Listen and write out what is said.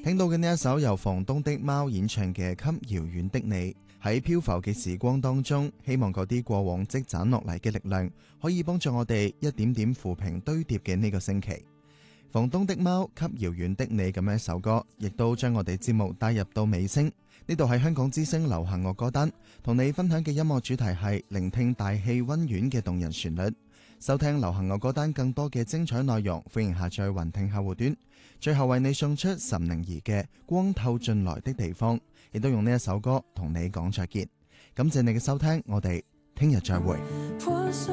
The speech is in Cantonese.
聽到嘅呢一首由房東的貓演唱嘅《給遙遠的你》，喺漂浮嘅時光當中，希望嗰啲過往積攢落嚟嘅力量，可以幫助我哋一點點撫平堆疊嘅呢個星期。房東的貓給遙遠的你咁樣一首歌，亦都將我哋節目帶入到尾聲。呢度係香港之聲流行樂歌單，同你分享嘅音樂主題係聆聽大氣溫婉嘅動人旋律。收聽流行樂歌單更多嘅精彩內容，歡迎下載雲聽客戶端。最後為你送出岑寧兒嘅《光透進來的地方》，亦都用呢一首歌同你講再見。感謝你嘅收聽，我哋聽日再會。